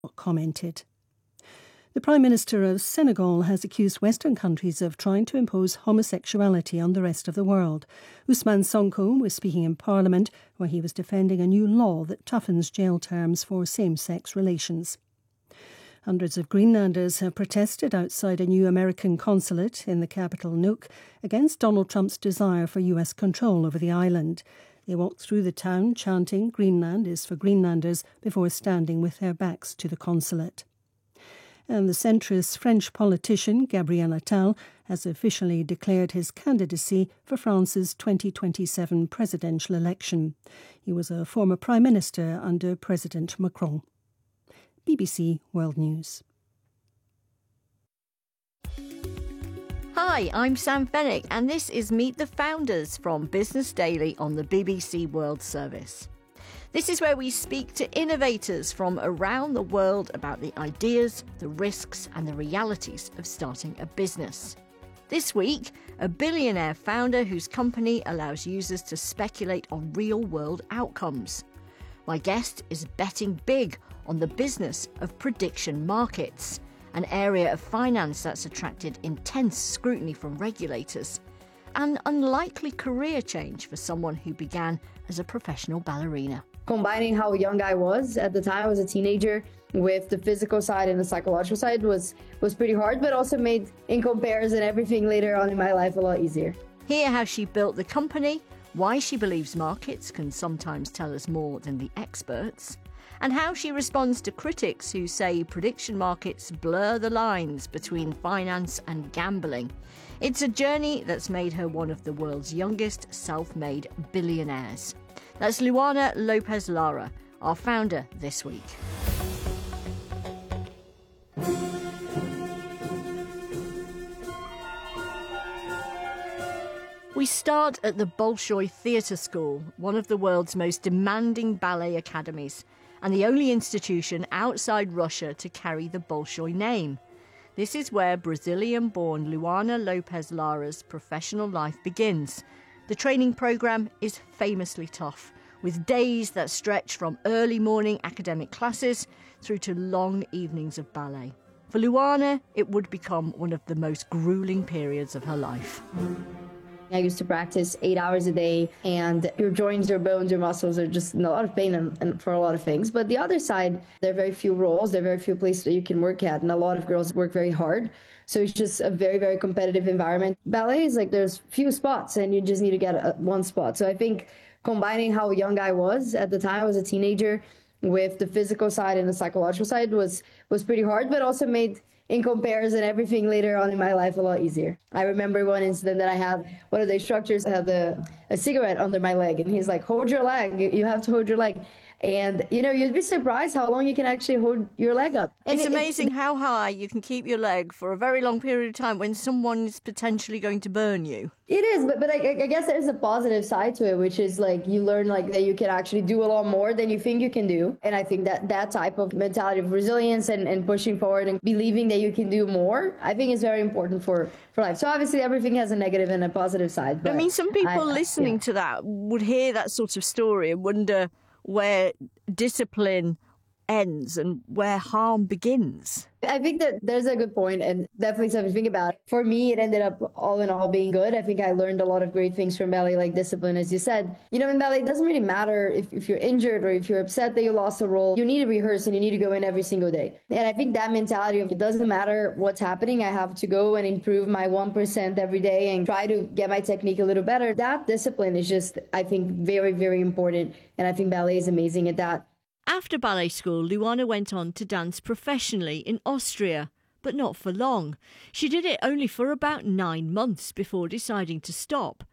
commented. The Prime Minister of Senegal has accused Western countries of trying to impose homosexuality on the rest of the world. Ousmane Sonko was speaking in Parliament where he was defending a new law that toughens jail terms for same-sex relations. Hundreds of Greenlanders have protested outside a new American consulate in the capital Nuuk against Donald Trump's desire for US control over the island. They walked through the town chanting "Greenland is for Greenlanders" before standing with their backs to the consulate. And the centrist French politician Gabriel Attal has officially declared his candidacy for France's 2027 presidential election. He was a former prime minister under President Macron. BBC World News. Hi, I'm Sam Fennick and this is Meet the Founders from Business Daily on the BBC World Service. This is where we speak to innovators from around the world about the ideas, the risks and the realities of starting a business. This week, a billionaire founder whose company allows users to speculate on real-world outcomes. My guest is betting big on the business of prediction markets, an area of finance that's attracted intense scrutiny from regulators. An unlikely career change for someone who began as a professional ballerina. Combining how young I was at the time, I was a teenager, with the physical side and the psychological side was pretty hard, but also made, in comparison, everything later on in my life a lot easier. Hear how she built the company, why she believes markets can sometimes tell us more than the experts, and how she responds to critics who say prediction markets blur the lines between finance and gambling. It's a journey that's made her one of the world's youngest self-made billionaires. That's Luana Lopez Lara, our founder this week. We start at the Bolshoi Theatre School, one of the world's most demanding ballet academies, and the only institution outside Russia to carry the Bolshoi name. This is where Brazilian-born Luana Lopez Lara's professional life begins. The training programme is famously tough, with days that stretch from early morning academic classes through to long evenings of ballet. For Luana, it would become one of the most gruelling periods of her life. I used to practice 8 hours a day, and your joints, your bones, your muscles are just in a lot of pain and for a lot of things. But the other side, there are very few roles, there are very few places that you can work at, and a lot of girls work very hard. So it's just a very, very competitive environment. Ballet is like there's few spots, and you just need to get one spot. So I think combining how young I was at the time, I was a teenager, with the physical side and the psychological side was pretty hard, but also made, in comparison, everything later on in my life a lot easier. I remember one incident that I had, one of the instructors had a cigarette under my leg, and he's like, hold your leg, you have to hold your leg. And, you know, you'd be surprised how long you can actually hold your leg up. And it's amazing how high you can keep your leg for a very long period of time when someone is potentially going to burn you. It is, but I guess there's a positive side to it, which is like you learn like that you can actually do a lot more than you think you can do. And I think that type of mentality of resilience and pushing forward and believing that you can do more, I think is very important for life. So obviously everything has a negative and a positive side. But I mean, some people listening to that would hear that sort of story and wonder where discipline ends and where harm begins. I think that there's a good point and definitely something to think about. For me, it ended up all in all being good. I think I learned a lot of great things from ballet, like discipline, as you said. You know, in ballet, it doesn't really matter if you're injured or if you're upset that you lost a role. You need to rehearse and you need to go in every single day. And I think that mentality of it doesn't matter what's happening, I have to go and improve my 1% every day and try to get my technique a little better. That discipline is just, I think, very, very important. And I think ballet is amazing at that. After ballet school, Luana went on to dance professionally in Austria, but not for long. She did it only for about 9 months before deciding to stop.